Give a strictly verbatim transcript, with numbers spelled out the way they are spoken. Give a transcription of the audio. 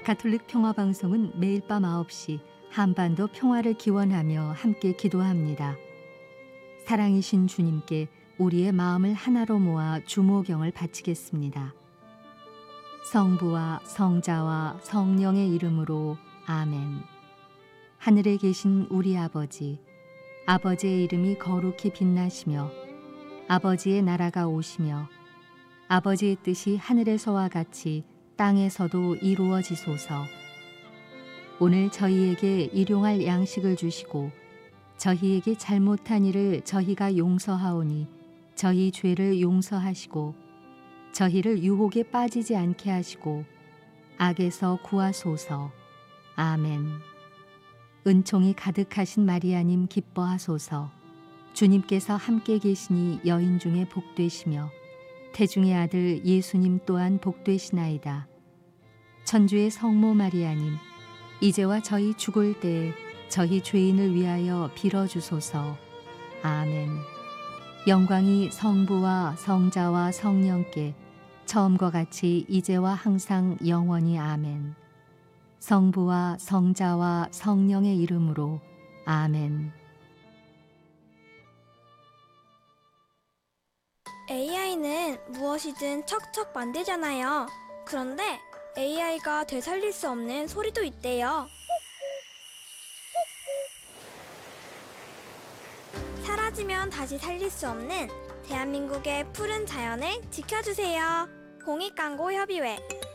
가톨릭 평화방송은 매일 밤 아홉 시 한반도 평화를 기원하며 함께 기도합니다. 사랑이신 주님께 우리의 마음을 하나로 모아 주모경을 바치겠습니다. 성부와 성자와 성령의 이름으로 아멘. 하늘에 계신 우리 아버지, 아버지의 이름이 거룩히 빛나시며 아버지의 나라가 오시며 아버지의 뜻이 하늘에서와 같이 땅에서도 이루어지소서. 오늘 저희에게 일용할 양식을 주시고 저희에게 잘못한 일을 저희가 용서하오니 저희 죄를 용서하시고 저희를 유혹에 빠지지 않게 하시고 악에서 구하소서. 아멘. 은총이 가득하신 마리아님 기뻐하소서. 주님께서 함께 계시니 여인 중에 복되시며 태중의 아들 예수님 또한 복되시나이다. 천주의 성모 마리아님, 이제와 저희 죽을 때에 저희 죄인을 위하여 빌어주소서. 아멘. 영광이 성부와 성자와 성령께 처음과 같이 이제와 항상 영원히 아멘. 성부와 성자와 성령의 이름으로 아멘. 에이아이는 무엇이든 척척 만들잖아요. 그런데 에이아이가 되살릴 수 없는 소리도 있대요. 사라지면 다시 살릴 수 없는 대한민국의 푸른 자연을 지켜주세요. 공익광고협의회